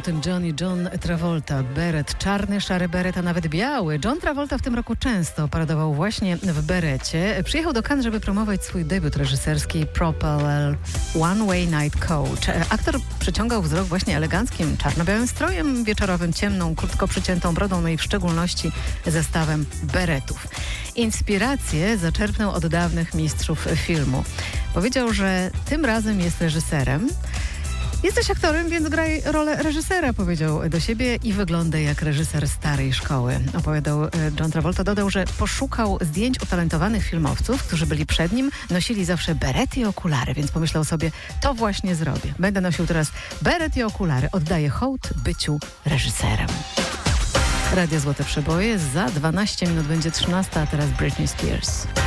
Elton John i John Travolta. Beret czarny, szary beret, a nawet biały. John Travolta w tym roku często paradował właśnie w berecie. Przyjechał do Cannes, żeby promować swój debiut reżyserski Propeller One Way Night Coach. Aktor przyciągał wzrok właśnie eleganckim, czarno-białym strojem wieczorowym, ciemną, krótko przyciętą brodą, no i w szczególności zestawem beretów. Inspirację zaczerpnął od dawnych mistrzów filmu. Powiedział, że tym razem jest reżyserem. Jesteś aktorem, więc graj rolę reżysera, powiedział do siebie i wygląda jak reżyser starej szkoły. Opowiadał John Travolta. Dodał, że poszukał zdjęć utalentowanych filmowców, którzy byli przed nim, nosili zawsze berety i okulary, więc pomyślał sobie, to właśnie zrobię. Będę nosił teraz beret i okulary. Oddaję hołd byciu reżyserem. Radio Złote Przeboje. Za 12 minut będzie 13, a teraz Britney Spears.